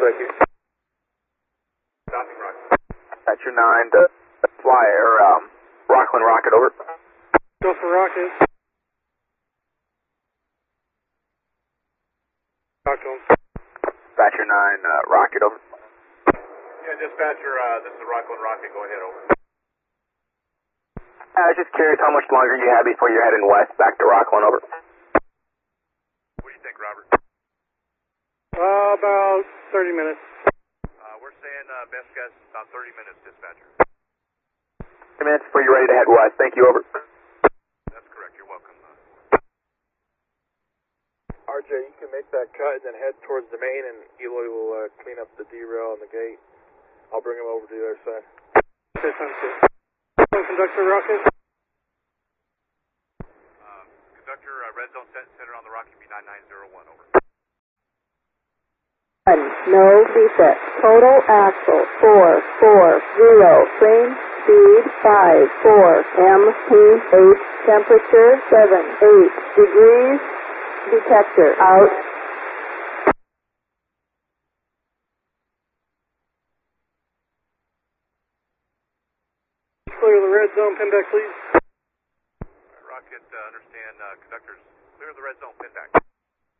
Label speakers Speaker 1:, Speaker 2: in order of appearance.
Speaker 1: thank you.
Speaker 2: Stopping rocket.
Speaker 3: Dispatcher 9 to fly air, Rockland Rocket, over.
Speaker 1: Go for rocket. Talk to him.
Speaker 3: Dispatcher 9, Rocket, over.
Speaker 2: Yeah, dispatcher, this is Rockland Rocket. Go ahead, over.
Speaker 3: I was just curious how much longer you have before you're heading west back to Rockland, over.
Speaker 2: What do you think, Robert?
Speaker 1: About 30 minutes.
Speaker 2: We're saying best guess about 30 minutes, dispatcher.
Speaker 3: 30 minutes before you're ready to head west. Thank you, over.
Speaker 2: That's correct. You're welcome.
Speaker 1: RJ, you can make that cut and then head towards the main, and Eloy will clean up the derail and the gate. I'll bring him over to the other side. Okay, sounds good. Conductor Rocket.
Speaker 2: Conductor, red zone center on the Rocket B9901, over.
Speaker 4: No reset. Total axle 440. Frame speed 54. MT8. Temperature 78 degrees. Detector out.
Speaker 1: Clear the red zone, pin back, please.
Speaker 2: Rocket, understand, conductors, clear the red zone, pin back.